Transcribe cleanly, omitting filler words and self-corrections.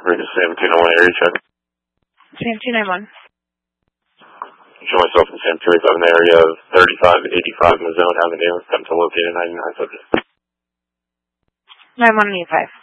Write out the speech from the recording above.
Radius Sam 291 area check. Sam 291. Show myself in Sam 285 in the area of 3585 Mazone Avenue. Come to locate a 99 subject. 9185.